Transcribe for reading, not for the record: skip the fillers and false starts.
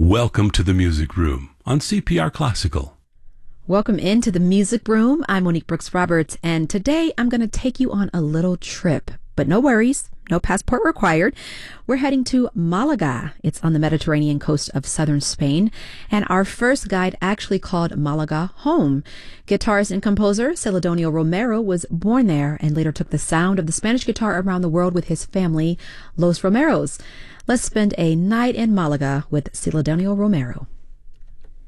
Welcome to the Music Room on CPR Classical. Welcome into the Music Room. I'm Monique Brooks Roberts, and today I'm going to take you on a little trip. But no worries, no passport required. We're heading to Malaga. It's on the Mediterranean coast of southern Spain, and our first guide actually called Malaga home. Guitarist and composer Celedonio Romero was born there and later took the sound of the Spanish guitar around the world with his family, Los Romeros. Let's spend a night in Malaga with Celedonio Romero.